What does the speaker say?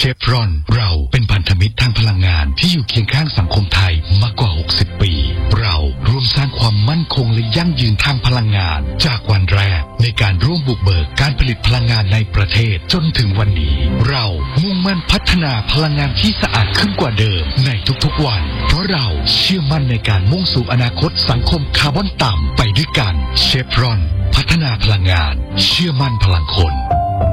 ฟรอนเราเป็นพันธมิตรทางพลังงานที่อยู่เคียงข้างสังคมไทยมากกว่า60ปีเราร่วมสร้างความมั่นคงและยั่งยืนทางพลังงานจากวันแรกในการร่วมบุกเบิกการผลิตพลังงานในประเทศจนถึงวันนี้เรามุ่งมั่นพัฒนาพลังงานที่สะอาดขึ้นกว่าเดิมในทุกๆวันเพราะเราเชื่อมั่นในการมุ่งสู่อนาคตสังคมคาร์บอนต่ำไปด้วยกันเชฟรอนพัฒนาพลังงานเชื่อมั่นพลังคน